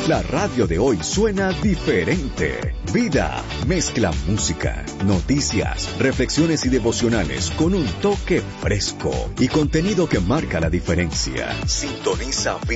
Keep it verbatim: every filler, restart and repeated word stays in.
La radio de hoy suena diferente. Vida mezcla música, noticias, reflexiones y devocionales con un toque fresco y contenido que marca la diferencia. Sintoniza